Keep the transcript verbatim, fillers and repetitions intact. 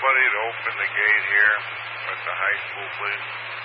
somebody to open the gate here at the high school, please?